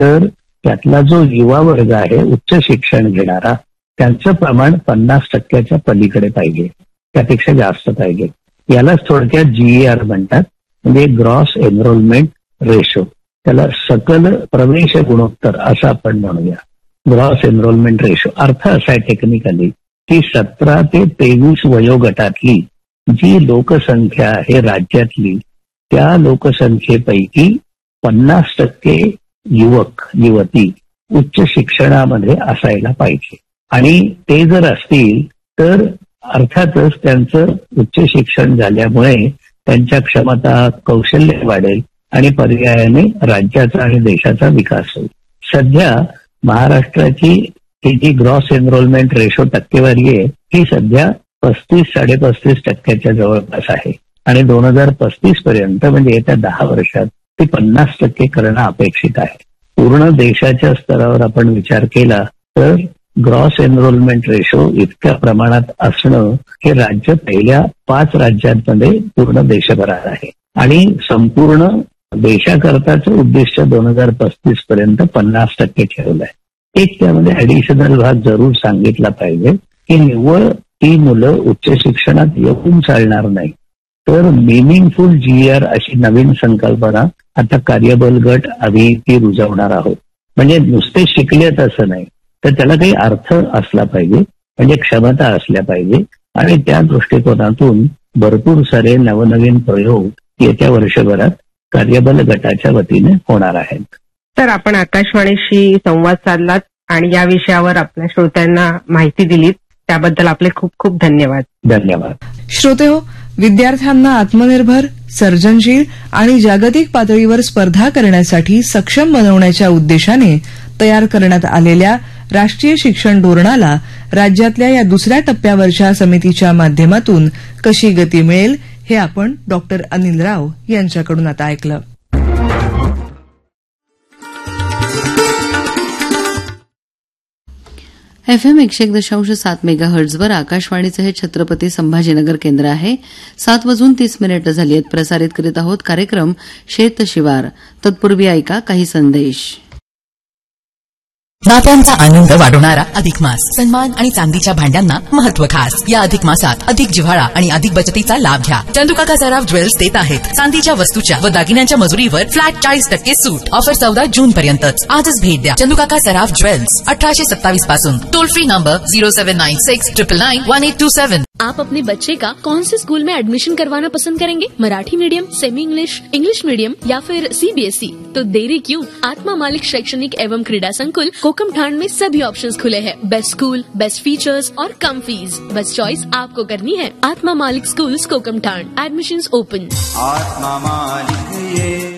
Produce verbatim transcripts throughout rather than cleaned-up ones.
तर त्यातला जो युवा वर्ग आहे उच्च शिक्षण घेणारा त्यांचं प्रमाण पन्नास टक्क्याच्या पलीकडे पाहिजे, त्यापेक्षा जास्त पाहिजे. यालाच थोडक्यात जीईआर म्हणतात, म्हणजे ग्रॉस एनरोलमेंट रेशो. त्याला सकल प्रवेश गुणोत्तर असं आपण म्हणूया. ग्रॉस एनरोलमेंट रेशो अर्थ असा आहे टेक्निकली की सतरा ते तेवीस वयोगटातली जी लोकसंख्या आहे राज्यातली, त्या लोकसंख्येपैकी पन्नास टक्के युवक युवती उच्च शिक्षणामध्ये असायला पाहिजे. आणि ते जर असतील तर अर्थातच त्यांचं उच्च शिक्षण झाल्यामुळे त्यांच्या क्षमता कौशल्य वाढेल आणि पर्यायाने राज्याचा आणि देशाचा विकास होईल. सध्या महाराष्ट्राची ही जी ग्रॉस एनरोलमेंट रेशो टक्केवारी आहे ही सध्या पस्तीस साडेपस्तीस टक्क्याच्या जवळपास आहे आणि दोन हजार पस्तीस पर्यंत म्हणजे येत्या दहा वर्षात ती पन्नास टक्के करणं अपेक्षित आहे. पूर्ण देशाच्या स्तरावर आपण विचार केला तर ग्रॉस एनरोलमेंट रेशो इतक्या प्रमाणात असणं हे राज्य पहिल्या पाच राज्यांमध्ये पूर्ण देशभरात आहे आणि संपूर्ण देशाकरताचं उद्दिष्ट दोन हजार पस्तीस पर्यंत पन्नास टक्के ठेवलं आहे. एक त्यामध्ये ऍडिशनल भाग जरूर सांगितला पाहिजे की निव्वळ ती मुलं उच्च शिक्षणात येऊन चालणार नाही, तर मिनिंगफुल जीआर अशी नवीन संकल्पना आता कार्यबल गट आम्ही ती रुजवणार आहोत. म्हणजे नुसते शिकलेत असं नाही, तर त्याला काही अर्थ असला पाहिजे, म्हणजे क्षमता असल्या पाहिजे आणि त्या दृष्टिकोनातून भरपूर सारे नवनवीन प्रयोग येत्या वर्षभरात कार्यबल गटाच्या वतीने होणार आहेत. तर आपण आकाशवाणीशी संवाद साधलात आणि या विषयावर आपल्या श्रोत्यांना माहिती दिलीत, त्याबद्दल आपले खूप खूप धन्यवाद. धन्यवाद. श्रोतेहो, विद्यार्थ्यांना आत्मनिर्भर, सर्जनशील आणि जागतिक पातळीवर स्पर्धा करण्यासाठी सक्षम बनवण्याच्या उद्देशाने तयार करण्यात आलेल्या राष्ट्रीय शिक्षण धोरणाला राज्यातल्या या दुसऱ्या टप्प्यावरच्या समितीच्या माध्यमातून कशी गती मिळेल हे आपण डॉक्टर अनिल राव यांच्याकडून आता ऐकलं. एफ एम एकशे एक दशांश सात मेगा हर्ट्झवर आकाशवाणीचं हे छत्रपती संभाजीनगर केंद्र आहे. सात वाजून तीस मिनिटं झाली आहेत. प्रसारित करीत आहोत कार्यक्रम शेत शिवार. तत्पूर्वी ऐका काही संदेश. नात्यांचा आनंद वाढवणारा अधिक मास. सन्मान आणि चांदीच्या भांड्यांना महत्व खास. या अधिक मासात अधिक जिव्हाळा आणि अधिक बचतीचा लाभ घ्या. चंदुकाका सराफ ज्वेल्स देत आहेत चांदीच्या वस्तूच्या व दागिन्यांच्या मजुरीवर फ्लॅट चाळीस टक्के सूट. ऑफर चौदा जून पर्यंतच. आजच भेट द्या चंदुकाका सराफ ज्वेल्स, अठराशे सत्तावीस पासून. Toll free number Ziro seven nine six triple nine one eight to सेवन. आप अपने बच्चे का कौन से स्कूल में एडमिशन करवाना पसंद करेंगे? Marathi medium, semi English, English medium या फिर सीबीएसई? तो देरी क्यों? आत्मा मालिक शैक्षणिक एवं क्रीड़ा संकुल कोकमठाण में सभी ऑप्शंस खुले हैं. बेस्ट स्कूल, बेस्ट फीचर्स और कम फीस. बस चॉइस आपको करनी है. आत्मा मालिक स्कूल्स कोकमठाण. Admissions open. आत्मा मालिक ये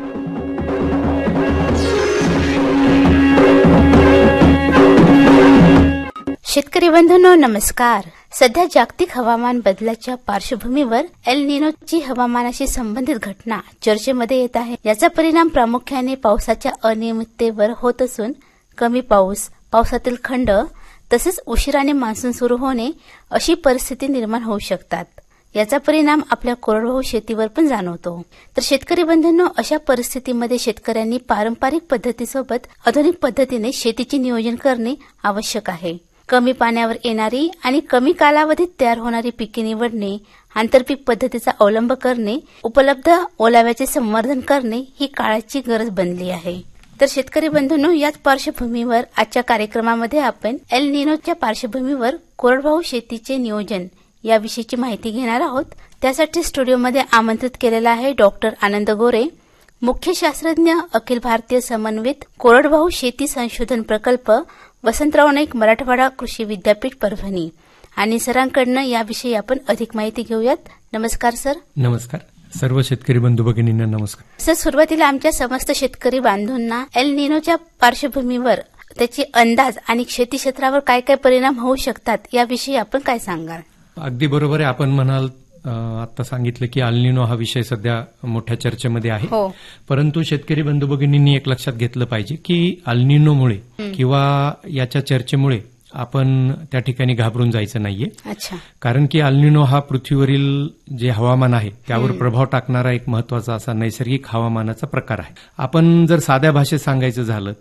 शेतकरी बंधूंनो नमस्कार. सध्या जागतिक हवामान बदलाच्या पार्श्वभूमीवर एल निनोची हवामानाशी संबंधित घटना चर्चेमध्ये येत आहे. याचा परिणाम प्रामुख्याने पावसाच्या अनियमिततेवर होत असून कमी पाऊस, पावसातील खंड तसेच उशिराने मान्सून सुरू होणे अशी परिस्थिती निर्माण होऊ शकतात. याचा परिणाम आपल्या कोरडवाहू शेतीवर पण जाणवतो. तर शेतकरी बंधूंनो, अशा परिस्थितीमध्ये शेतकऱ्यांनी पारंपरिक पद्धतीसोबत आधुनिक पद्धतीने शेतीचे नियोजन करणे आवश्यक आहे. कमी पाण्यावर येणारी आणि कमी कालावधीत तयार होणारी पिके निवडणे, आंतरपीक पद्धतीचा अवलंब करणे, उपलब्ध ओलाव्याचे संवर्धन करणे ही काळाची गरज बनली आहे. तर शेतकरी बंधूंनो, याच पार्श्वभूमीवर आजच्या कार्यक्रमामध्ये आपण एल निनोच्या पार्श्वभूमीवर कोरडवाहू शेतीचे नियोजन याविषयीची माहिती घेणार आहोत. त्यासाठी स्टुडिओमध्ये आमंत्रित केलेला आहे डॉक्टर आनंद गोरे, मुख्य शास्त्रज्ञ, अखिल भारतीय समन्वित कोरडवाहू शेती संशोधन प्रकल्प, वसंतराव नाईक मराठवाडा कृषी विद्यापीठ परभणी. आणि सरांकडनं याविषयी आपण अधिक माहिती घेऊयात. नमस्कार सर. नमस्कार. सर्व शेतकरी बंधू भगिनींना नमस्कार. सर, सुरुवातीला आमच्या समस्त शेतकरी बांधूंना एल निनोच्या पार्श्वभूमीवर त्याची अंदाज आणि शेती क्षेत्रावर काय काय परिणाम होऊ शकतात याविषयी आपण काय सांगाल? अगदी बरोबर आहे. आपण म्हणाल आता सांगितलं की अल निनो हा विषय सध्या मोठ्या चर्चेमध्ये आहे. परंतु शेतकरी बंधू भगिनींनी एक लक्षात घेतलं पाहिजे की अल निनोमुळे किंवा याच्या चर्चेमुळे आपण त्या ठिकाणी घाबरून जायचं नाहीये. कारण की अल निनो हा पृथ्वीवरील जे हवामान आहे त्यावर प्रभाव टाकणारा एक महत्वाचा असा नैसर्गिक हवामानाचा प्रकार आहे. आपण जर साध्या भाषेत सांगायचं झालं